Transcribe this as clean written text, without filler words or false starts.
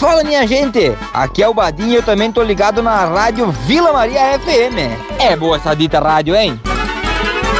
Fala, minha gente, aqui é o Badinho e eu também tô ligado na rádio Vila Maria FM. É boa essa dita rádio, hein?